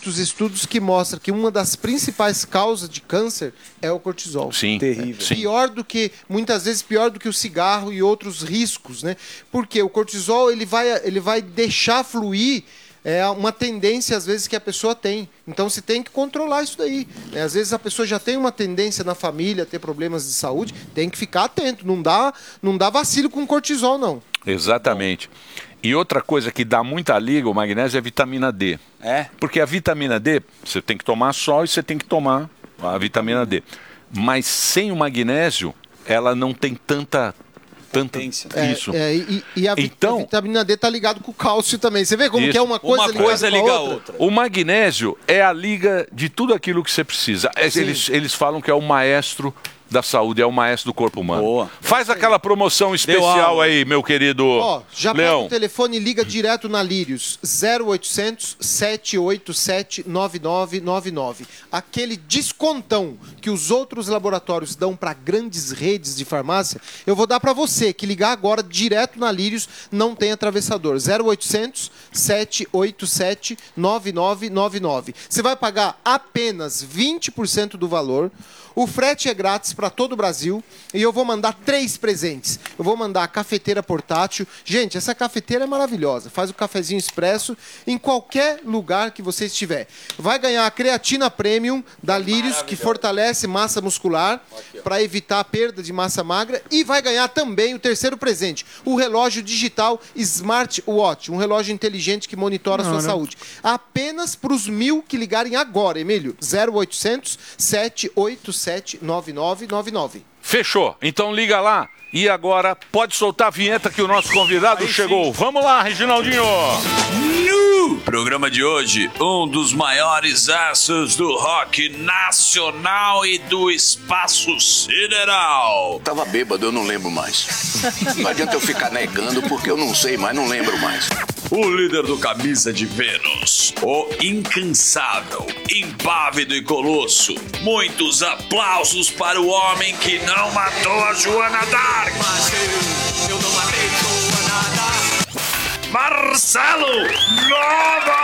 muitos estudos que mostram que uma das principais causas de câncer é o cortisol. Sim. Terrível. Sim. Muitas vezes pior do que o cigarro e outros riscos, né? Porque o cortisol ele vai deixar fluir uma tendência, às vezes, que a pessoa tem. Então, se tem que controlar isso daí, né? Às vezes, a pessoa já tem uma tendência na família a ter problemas de saúde, tem que ficar atento. Não dá vacilo com cortisol, não. Exatamente. E outra coisa que dá muita liga, o magnésio, é a vitamina D. É? Porque a vitamina D, você tem que tomar sol e você tem que tomar a vitamina D. Mas sem o magnésio, ela não tem tanta isso. E a vitamina D tá ligado com o cálcio também. Você vê como que é uma coisa ligada com a outra? O magnésio é a liga de tudo aquilo que você precisa. Eles falam que é o maestro da saúde, é o maestro do corpo humano. Boa. Faz aquela promoção especial aí, meu querido já Leão. pega o telefone e liga direto na Lírios, 0800 787 9999. Aquele descontão que os outros laboratórios dão para grandes redes de farmácia, eu vou dar para você, que ligar agora direto na Lírios, não tem atravessador. 0800 787 9999. Você vai pagar apenas 20% do valor. O frete é grátis para todo o Brasil e eu vou mandar 3 presentes. Eu vou mandar a cafeteira portátil. Gente, essa cafeteira é maravilhosa. Faz o cafezinho expresso em qualquer lugar que você estiver. Vai ganhar a creatina premium da Lírios, que fortalece massa muscular para evitar a perda de massa magra. E vai ganhar também o terceiro presente, o relógio digital Smart Watch, um relógio inteligente que monitora a sua saúde. Apenas para os 1000 que ligarem agora, Emílio. 0800 787 9999. Fechou. Então liga lá. E agora pode soltar a vinheta que o nosso convidado chegou. Vamos lá, Reginaldinho. No programa de hoje, um dos maiores astros do rock nacional e do espaço sideral. Tava bêbado, eu não lembro mais. Não adianta eu ficar negando porque eu não sei mais, não lembro mais. O líder do Camisa de Vênus, o incansável, impávido e colosso. Muitos aplausos para o homem que não matou a Joana d'Arc. Eu não matei Joana d'Arc. Marcelo Nova!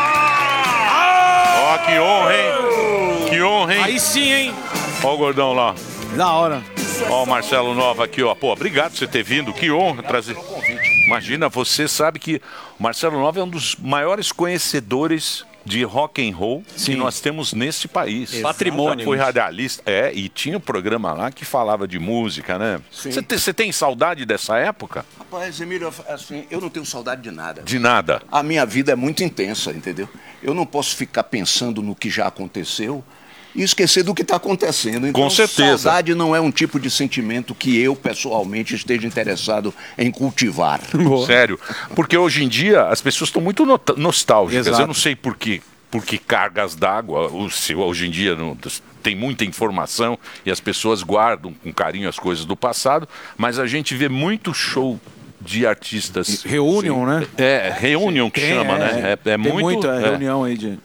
Ó, que honra, hein? Que honra, hein? Aí sim, hein? Ó o gordão lá. Da hora. Ó o Marcelo Nova aqui, ó. Pô, obrigado por você ter vindo. Que honra trazer. Imagina, você sabe que o Marcelo Nova é um dos maiores conhecedores de rock and roll que nós temos nesse país. Patrimônio. Foi radialista. E tinha um programa lá que falava de música, né? Você tem saudade dessa época? Rapaz, Emílio, assim, eu não tenho saudade de nada. De nada. A minha vida é muito intensa, entendeu? Eu não posso ficar pensando no que já aconteceu e esquecer do que está acontecendo. Então, com certeza. Saudade não é um tipo de sentimento que eu, pessoalmente, esteja interessado em cultivar. Sério. Porque hoje em dia as pessoas estão muito nostálgicas. Exato. Eu não sei por que cargas d'água. Hoje em dia tem muita informação e as pessoas guardam com carinho as coisas do passado, mas a gente vê muito show de artistas. Reunion, né? Reunion que chama, né? Tem muita reunião aí de...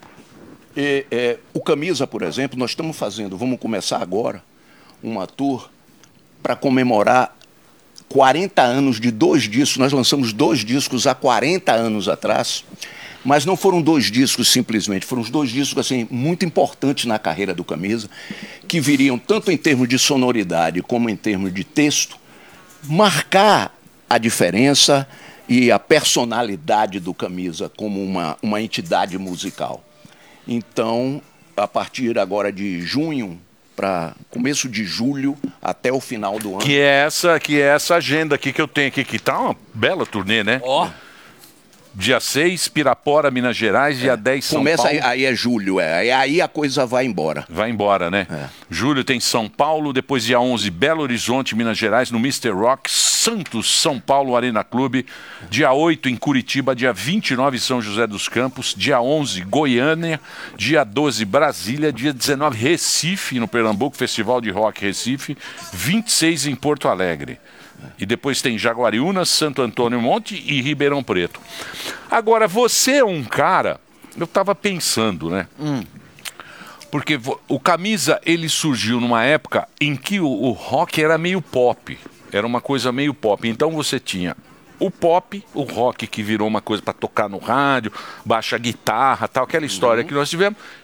O Camisa, por exemplo, nós estamos vamos começar agora, uma tour para comemorar 40 anos de 2 discos. Nós lançamos 2 discos há 40 anos atrás, mas não foram 2 discos simplesmente, foram os 2 discos assim, muito importantes na carreira do Camisa, que viriam tanto em termos de sonoridade como em termos de texto, marcar a diferença e a personalidade do Camisa como uma entidade musical. Então, a partir agora de junho para começo de julho até o final do ano. Que é essa agenda aqui que eu tenho aqui, que tá uma bela turnê, né? Ó. Dia 6, Pirapora, Minas Gerais, dia 10, São Paulo. Começa aí é julho, aí a coisa vai embora. Vai embora, né? Julho tem São Paulo, depois dia 11, Belo Horizonte, Minas Gerais, no Mr. Rock, Santos, São Paulo, Arena Clube, dia 8 em Curitiba, dia 29 São José dos Campos, dia 11 Goiânia, dia 12 Brasília, dia 19 Recife, no Pernambuco, Festival de Rock Recife, 26 em Porto Alegre. E depois tem Jaguariúna, Santo Antônio Monte e Ribeirão Preto. Agora, você é um cara... Eu estava pensando, né? Porque o Camisa, ele surgiu numa época em que o rock era meio pop. Era uma coisa meio pop. Então você tinha o pop, o rock que virou uma coisa para tocar no rádio, baixa guitarra, tal, aquela história que nós tivemos.